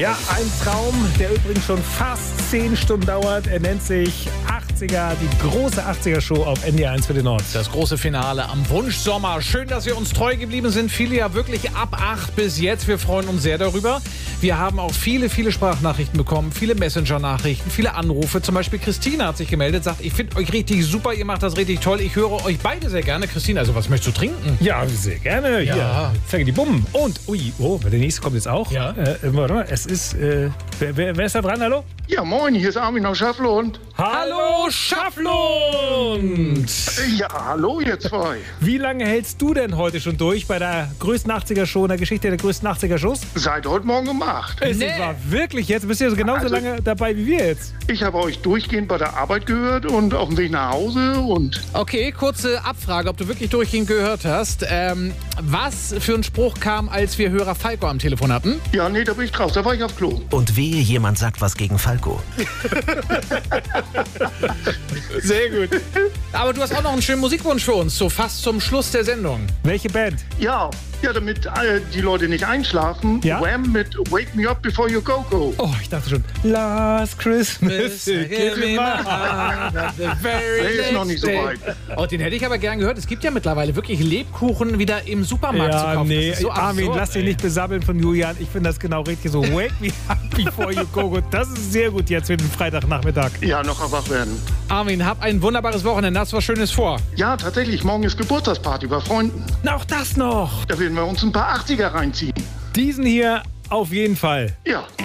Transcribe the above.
Ja, ein Traum, der übrigens schon fast 10 Stunden dauert. Er nennt sich 80er, die große 80er-Show auf NDR1 für den Nord. Das große Finale am Wunschsommer. Schön, dass wir uns treu geblieben sind. Viele ja wirklich ab 8 bis jetzt. Wir freuen uns sehr darüber. Wir haben auch viele Sprachnachrichten bekommen, viele Messenger-Nachrichten, viele Anrufe. Zum Beispiel Christina hat sich gemeldet, sagt, ich finde euch richtig super, ihr macht das richtig toll. Ich höre euch beide sehr gerne. Christina, also was möchtest du trinken? Ja, sehr gerne. Ja. Hier, zeige die Bumm. Und, der nächste kommt jetzt auch. Ja. Warte mal, es ist, wer ist da dran, hallo? Ja, moin, hier ist Armin aus Schafflund. Hallo Schafflund! Ja, hallo ihr zwei. Wie lange hältst du denn heute schon durch bei der größten 80er-Show, in der Geschichte der größten 80er-Shows? Seit heute Morgen um 8. Es war wirklich jetzt, bist du ja genauso lange dabei wie wir jetzt. Ich habe euch durchgehend bei der Arbeit gehört und auf dem Weg nach Hause und... Okay, kurze Abfrage, ob du wirklich durchgehend gehört hast. Was für ein Spruch kam, als wir Hörer Falco am Telefon hatten? Ja, nee, da bin ich draus, da war ich auf Klo. Und wehe, jemand sagt was gegen Falco. Sehr gut. Aber du hast auch noch einen schönen Musikwunsch für uns, so fast zum Schluss der Sendung. Welche Band? Ja, damit die Leute nicht einschlafen. Ja? Wham mit Wake Me Up Before You Go Go. Oh, ich dachte schon, Last Christmas. Give me my heart at the very Der ist noch nicht so next weit. day. Oh, den hätte ich aber gern gehört. Es gibt ja mittlerweile wirklich Lebkuchen wieder im Supermarkt zu Ja, kaufen. nee, Das ist so Armin, absurd, lass dich nicht besabbeln von Julian. Ich finde das genau richtig so. Wake me up before you go go. Das ist sehr gut jetzt für den Freitagnachmittag. Ja, noch erwach werden. Armin, hab ein wunderbares Wochenende. Hast was Schönes vor? Ja, tatsächlich, morgen ist Geburtstagsparty bei Freunden. Na, auch das noch. Da werden wir uns ein paar 80er reinziehen. Diesen hier auf jeden Fall. Ja.